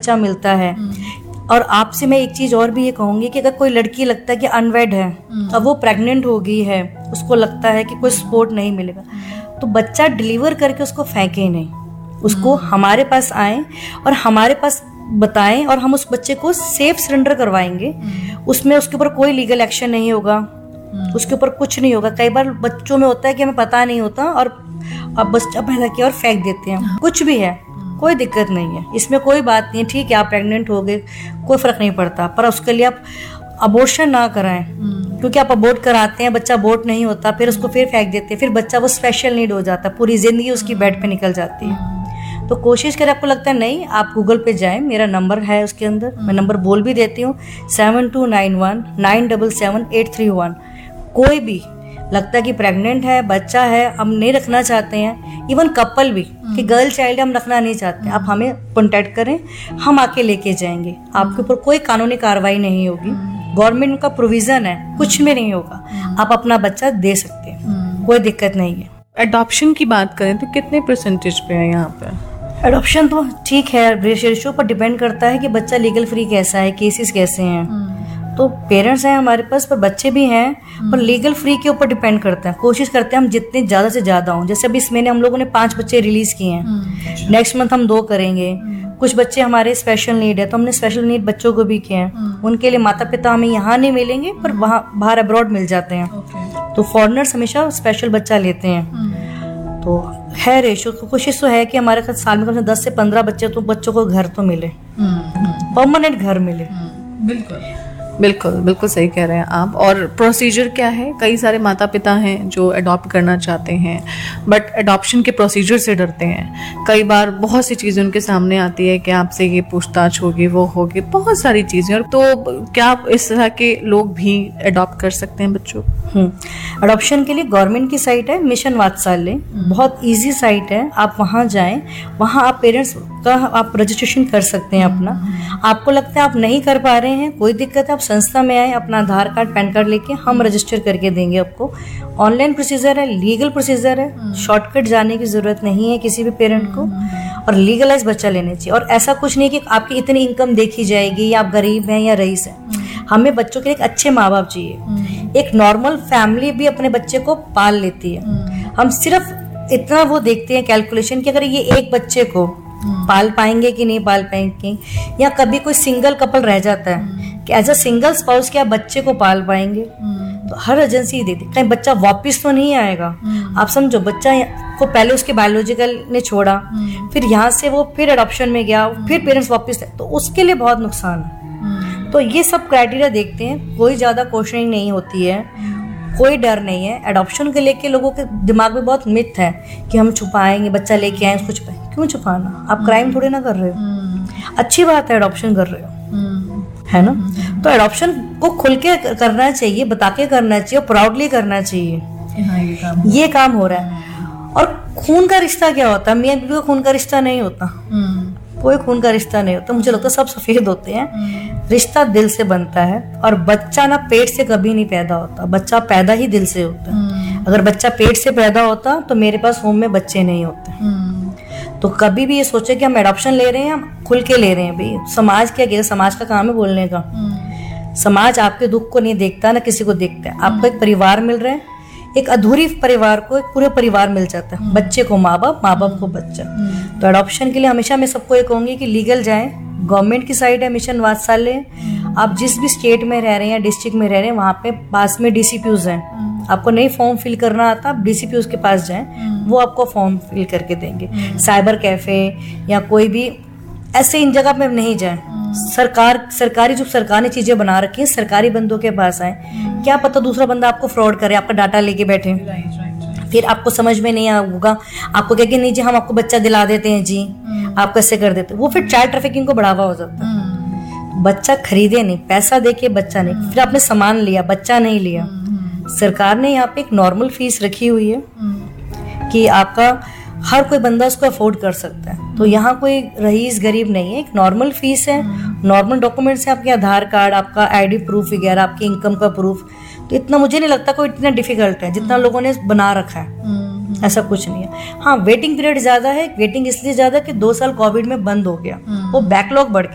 बच्चा मिलता है। और आपसे मैं एक चीज और भी ये कहूंगी कि अगर कोई लड़की लगता है कि अनवेड है, अब वो प्रेग्नेंट हो गई है, उसको लगता है कि कोई सपोर्ट नहीं मिलेगा, तो बच्चा डिलीवर करके उसको फेंके नहीं, उसको हमारे पास आए और हमारे पास बताएं और हम उस बच्चे को सेफ सरेंडर करवाएंगे। उसमें उसके ऊपर कोई लीगल एक्शन नहीं होगा, उसके ऊपर कुछ नहीं होगा। कई बार बच्चों में होता है कि हमें पता नहीं होता और अब बच्चा पैदा किया और फेंक देते हैं। कुछ भी है, कोई दिक्कत नहीं है, इसमें कोई बात नहीं है। ठीक है, आप प्रेग्नेंट हो गए, कोई फर्क नहीं पड़ता, पर उसके लिए आप अबॉर्शन ना कराएं, क्योंकि आप अबॉर्ट कराते हैं, बच्चा अबॉर्ट नहीं होता, फिर उसको फिर फेंक देते हैं, फिर बच्चा वो स्पेशल नीड हो जाता है, पूरी जिंदगी उसकी बेड पे निकल जाती है। तो कोशिश करें, आपको लगता है नहीं, आप गूगल पे जाएं, मेरा नंबर है उसके अंदर, मैं नंबर बोल भी देती हूँ 7291977831। कोई भी लगता है कि प्रेग्नेंट है, बच्चा है, हम नहीं रखना चाहते हैं, इवन कपल भी कि गर्ल चाइल्ड हम रखना नहीं चाहते, आप हमें कॉन्टेक्ट करें, हम आके लेके जाएंगे। आपके ऊपर कोई कानूनी कार्रवाई नहीं होगी, गवर्नमेंट का प्रोविजन है, कुछ में नहीं होगा, आप अपना बच्चा दे सकते हैं, कोई दिक्कत नहीं है। एडॉप्शन की बात करें तो कितने परसेंटेज पे है यहाँ पे? एडॉप्शन तो ठीक है, रेशियो पर डिपेंड करता है कि बच्चा लीगल फ्री कैसा है, केसेस कैसे हैं। तो पेरेंट्स हैं हमारे पास, पर बच्चे भी हैं, पर लीगल फ्री के ऊपर डिपेंड करते हैं। कोशिश करते हैं हम जितने ज़्यादा से ज़्यादा हों। जैसे अभी इस महीने हम लोगों ने 5 बच्चे रिलीज़ किए हैं, नेक्स्ट मंथ हम 2 करेंगे। कुछ बच्चे हमारे स्पेशल नीड है, तो हमने स्पेशल नीड बच्चों को भी किए हैं। उनके लिए माता पिता हमें यहाँ नहीं मिलेंगे, पर वहाँ बाहर अब्रॉड मिल जाते हैं। तो फॉरेनर्स हमेशा स्पेशल बच्चा लेते हैं। तो है रेशो, तो कोशिश तो है कि हमारे साल में कम से 10 से 15 बच्चों को घर तो मिले, परमानेंट घर मिले। बिल्कुल सही कह रहे हैं आप। और प्रोसीजर क्या है? कई सारे माता पिता हैं जो अडॉप्ट करना चाहते हैं, बट अडॉप्शन के प्रोसीजर से डरते हैं। कई बार बहुत सी चीज़ें उनके सामने आती है कि आपसे ये पूछताछ होगी, वो होगी, बहुत सारी चीज़ें। और तो क्या आप इस तरह के लोग भी अडॉप्ट कर सकते हैं बच्चों? अडॉप्शन के लिए गवर्नमेंट की साइट है मिशन वात्सल्य, बहुत ईजी साइट है, आप वहाँ जाएं, वहाँ आप पेरेंट्स का आप रजिस्ट्रेशन कर सकते हैं अपना। आपको लगता है आप नहीं कर पा रहे हैं, कोई दिक्कत है, आप संस्था में आए, अपना आधार कार्ड पैन कार्ड लेके हम रजिस्टर करके देंगे आपको। ऑनलाइन प्रोसीजर है, लीगल प्रोसीजर है, शॉर्टकट जाने की जरूरत नहीं है किसी भी पेरेंट को, और लीगलाइज बच्चा लेने चाहिए। और ऐसा कुछ नहीं कि आपकी इतनी इनकम देखी जाएगी या आप गरीब हैं या रईस हैं। हमें बच्चों के लिए एक अच्छे माँ बाप चाहिए। एक नॉर्मल फैमिली भी अपने बच्चे को पाल लेती है। हम सिर्फ इतना वो देखते हैं कैलकुलेशन कि अगर ये एक बच्चे को पाल पाएंगे कि नहीं पाल पाएंगे, या कभी कोई सिंगल कपल रह जाता है कि एज अ सिंगल स्पाउस क्या बच्चे को पाल पाएंगे। तो हर एजेंसी देती, कहीं बच्चा वापस तो नहीं आएगा। आप समझो, बच्चा को पहले उसके बायोलॉजिकल ने छोड़ा, फिर यहाँ से वो फिर अडॉप्शन में गया, फिर पेरेंट्स वापस, तो उसके लिए बहुत नुकसान है। तो ये सब क्राइटेरिया देखते हैं, कोई ज्यादा क्वेश्चनिंग नहीं होती है, कोई डर नहीं है। एडॉप्शन के लेके लोगों के दिमाग में बहुत मिथ है कि हम छुपाएंगे, बच्चा लेके आए उसको छुपाएंगे। क्यों छुपाना? आप क्राइम थोड़ी ना कर रहे हो, अच्छी बात है एडॉप्शन कर रहे हो, है ना। तो एडॉप्शन को खुल के करना चाहिए, बता के करना चाहिए, प्राउडली करना चाहिए। ये काम हो रहा है। और खून का रिश्ता क्या होता है? मियां बीवी का खून का रिश्ता नहीं होता, कोई खून का रिश्ता नहीं होता। मुझे लगता है सब सफेद होते हैं। रिश्ता दिल से बनता है, और बच्चा ना पेट से कभी नहीं पैदा होता, बच्चा पैदा ही दिल से होता है। अगर बच्चा पेट से पैदा होता तो मेरे पास होम में बच्चे नहीं होते। तो कभी भी ये सोचे कि हम एडॉप्शन ले रहे हैं, हम खुल के ले रहे हैं। भाई समाज क्या कहेगा? समाज का काम है बोलने का। समाज आपके दुख को नहीं देखता, ना किसी को देखता है। आपको एक परिवार मिल रहा है, एक अधूरी परिवार को एक पूरे परिवार मिल जाता है। बच्चे को माँ बाप, माँ बाप को बच्चा। तो एडॉप्शन के लिए हमेशा मैं सबको ये कहूंगी कि लीगल जाएं। गवर्नमेंट की साइट है मिशन वात्सल्य। आप जिस भी स्टेट में रह रहे हैं, डिस्ट्रिक्ट में रह रहे हैं, वहाँ पे पास में DCPOs हैं। आपको नहीं फॉर्म फिल करना आता, आप DCPOs के पास जाएं, वो आपको फॉर्म फिल करके देंगे। साइबर कैफे या कोई भी ऐसे इन जगह पे नहीं जाएं। सरकारी जो सरकार ने चीजें बना रखी है, सरकारी बंदों के पास आए। क्या पता दूसरा बंदा आपको फ्रॉड करे, आपका डाटा लेके बैठे, फिर आपको समझ में नहीं होगा, आपको कहे कि नहीं जी हम आपको बच्चा दिला देते हैं जी, आप कैसे कर देते, वो फिर चाइल्ड ट्रैफिकिंग को बढ़ावा हो जाता है। बच्चा खरीदे नहीं, पैसा देके बच्चा नहीं, फिर आपने सामान लिया, बच्चा नहीं लिया। सरकार ने यहाँ पे एक नॉर्मल फीस रखी हुई है कि आपका हर कोई बंदा उसको अफोर्ड कर सकता है। तो यहाँ कोई रईस गरीब नहीं है, एक नॉर्मल फीस है, नॉर्मल डॉक्यूमेंट्स है, आपके आधार कार्ड, आपका ID प्रूफ वगैरह, आपकी इनकम का प्रूफ। तो इतना मुझे नहीं लगता कोई इतना डिफिकल्ट है जितना लोगों ने बना रखा है। ऐसा कुछ नहीं है। हाँ, वेटिंग पीरियड ज्यादा है। वेटिंग इसलिए ज्यादा कि 2 साल कोविड में बंद हो गया, वो बैकलॉग बढ़